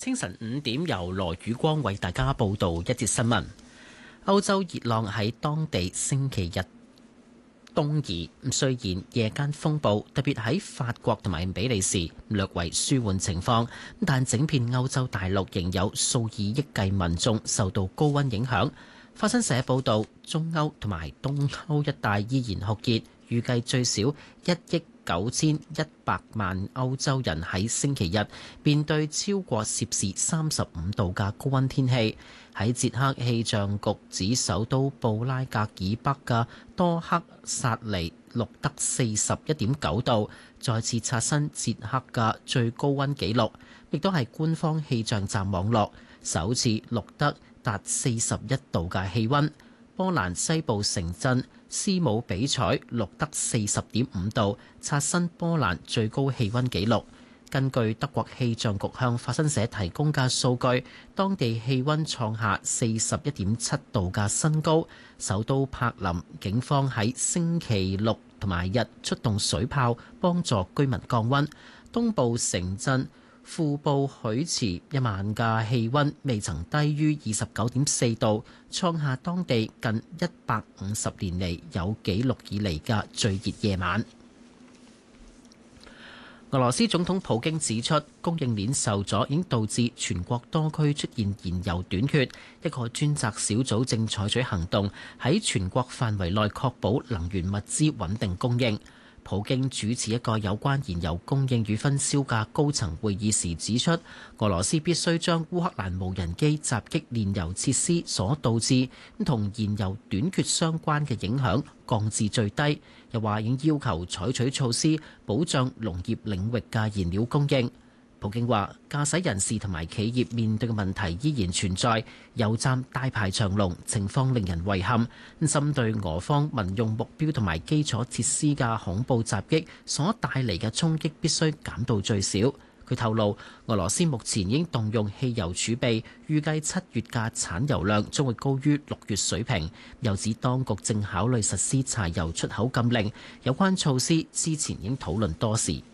清晨5點，由羅宇光為大家報道一節新聞。歐洲熱浪喺當地星期日東移，雖然夜間風暴特別喺法國同埋比利時略為舒緩情況，但整片歐洲大陸仍有數以億計民眾受到高溫影響。法新社報道，中歐同埋東歐一帶依然酷熱，預計最少1億9100萬歐洲人喺星期日面對超過攝氏35度嘅高溫天氣。喺捷克氣象局指，首都布拉格以北嘅多克薩尼錄得41.9度，再次刷新捷克嘅最高溫紀錄，亦都係官方氣象站網絡首次錄得達41度嘅氣溫。波蘭西部城鎮斯姆比采錄得40.5度，刷新波蘭最高氣溫紀錄。根據德國氣象局向法新社提供嘅數據，當地氣溫創下41.7度嘅新高。首都柏林警方喺星期六同埋日出動水炮幫助居民降溫。東部城鎮庫布許茨一晚嘅氣溫未曾低於29.4度，創下當地近150年嚟有紀錄以嚟嘅最熱夜晚。俄羅斯總統普京指出，供應鏈受阻已經導致全國多區出現燃油短缺，一個專責小組正採取行動，喺全國範圍內確保能源物資穩定供應。普京主持一個有關燃油供應與分銷嘅高層會議時指出，俄羅斯必須將烏克蘭無人機襲擊煉油設施所導致同燃油短缺相關嘅影響降至最低。又話已經要求採取措施保障農業領域嘅燃料供應。普京話，駕駛人士同埋企業面對嘅問題依然存在，油站大排長龍，情況令人遺憾。針對俄方民用目標同埋基礎設施嘅恐怖襲擊所帶嚟嘅衝擊必須減到最少。佢透露，俄羅斯目前已經動用汽油儲備，預計7月嘅產油量將會高於6月水平。又指當局正考慮實施柴油出口禁令，有關措施之前已經討論多時。